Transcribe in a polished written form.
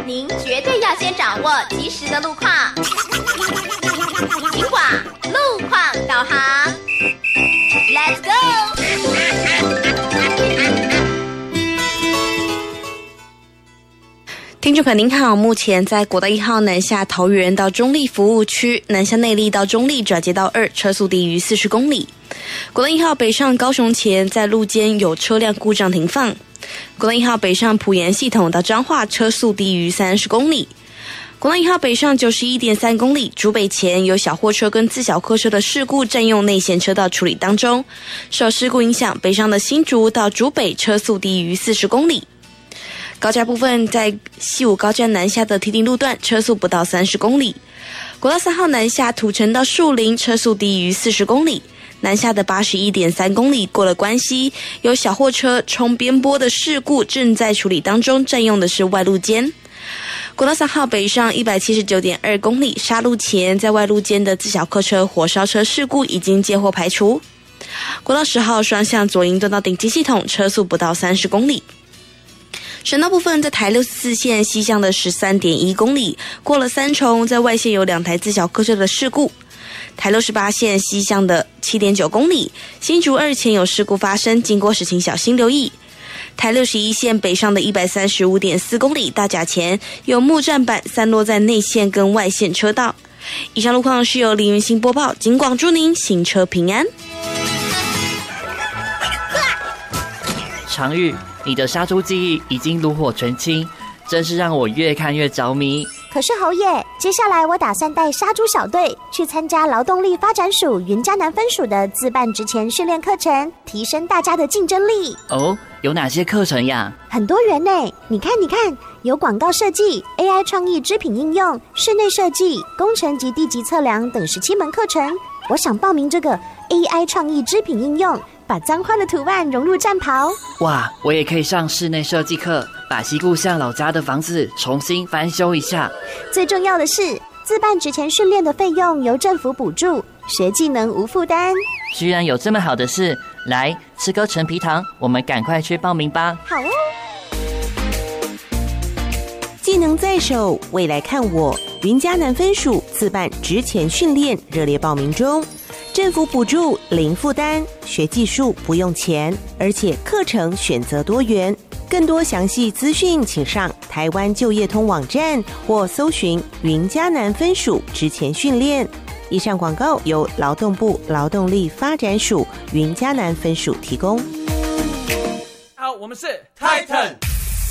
您绝对要先掌握及时的路况。警广路况导航 ，Let's go！ 听众朋友您好，目前在国道1号南下桃园到中立服务区，南下内壢到中立转接道2，车速低于40公里。国道1号北上高雄前，在路肩有车辆故障停放。国道1号北上埔盐系统到彰化，车速低于30公里。国道1号北上91.3公里，竹北前有小货车跟自小客车的事故占用内线车道处理当中，受事故影响，北上的新竹到竹北车速低于40公里。高架部分，在西武高架南下的堤顶路段，车速不到30公里。国道3号南下土城到树林，车速低于40公里。南下的81.3公里，过了关西，有小货车冲边坡的事故正在处理当中，占用的是外路肩。国道3号北上179.2公里，沙路前在外路肩的自小客车火烧车事故已经接获排除。国道10号双向左营段到顶基系统，车速不到30公里。省道部分，在台64线西向的13.1公里，过了三重，在外线有2台自小客车的事故。台68线西向的7.9公里，新竹2前有事故发生，经过时请小心留意。台61线北上的135.4公里，大甲前有木栈板散落在内线跟外线车道。以上路况是由林云兴播报，警广祝您行车平安。 常玉，你的杀猪技艺已经炉火纯青，真是让我越看越着迷。 可是侯爷，接下来我打算带杀猪小队去参加劳动力发展署云嘉南分署的自办职前训练课程，提升大家的竞争力。 哦，有哪些课程呀？ 很多元呢，你看，有广告设计、AI 创意织品应用、室内设计、工程及地级测量等17门课程。我想报名这个 AI 创意织品应用，把脏花的图案融入战袍。 哇，我也可以上室内设计课，把西故乡老家的房子重新翻修一下。 最重要的是，自办职前训练的费用由政府补助，学技能无负担。 居然有这么好的事，来吃颗陈皮糖，我们赶快去报名吧。 好哦。 技能在手，未来看我。云嘉南分署自办职前训练热烈报名中，政府补助零负担，学技术不用钱，而且课程选择多元。更多详细资讯，请上台湾就业通网站或搜寻云嘉南分署职前训练。以上广告由劳动部劳动力发展署云嘉南分署提供。 好，我们是 Titan。